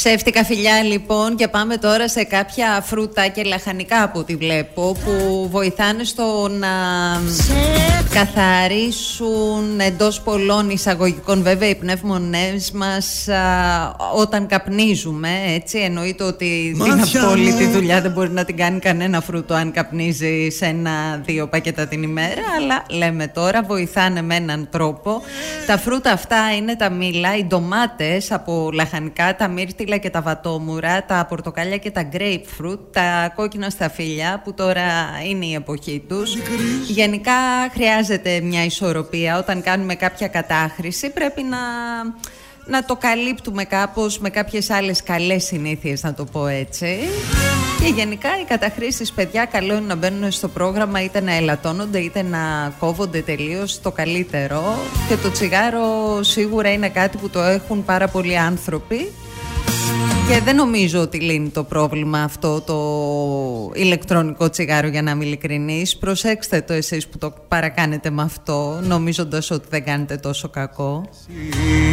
Ψεύτικα φιλιά λοιπόν, και πάμε τώρα σε κάποια φρούτα και λαχανικά από ό,τι βλέπω, που βοηθάνε στο να καθαρίσουν εντός πολλών εισαγωγικών βέβαια οι πνεύμονές μας όταν καπνίζουμε, έτσι. Εννοείται ότι την απόλυτη δουλειά δεν μπορεί να την κάνει κανένα φρούτο αν καπνίζει σε 1-2 πακέτα την ημέρα, αλλά λέμε τώρα βοηθάνε με έναν τρόπο. Τα φρούτα αυτά είναι τα μήλα, οι ντομάτες από λαχανικά, τα μύρτιλα και τα βατόμουρα, τα πορτοκάλια και τα grapefruit, τα κόκκινα σταφύλια που τώρα είναι η εποχή τους. Γενικά χρειάζεται μια ισορροπία. Όταν κάνουμε κάποια κατάχρηση πρέπει να το καλύπτουμε κάπως με κάποιες άλλες καλές συνήθειες, να το πω έτσι. Και γενικά οι καταχρήσεις, παιδιά, καλό είναι να μπαίνουν στο πρόγραμμα, είτε να ελαττώνονται είτε να κόβονται τελείως, το καλύτερο. Και το τσιγάρο σίγουρα είναι κάτι που το έχουν πάρα πολλοί άνθρωποι και δεν νομίζω ότι λύνει το πρόβλημα αυτό το ηλεκτρονικό τσιγάρο, για να είμαι ειλικρινής. Προσέξτε το εσείς που το παρακάνετε με αυτό, νομίζοντας ότι δεν κάνετε τόσο κακό.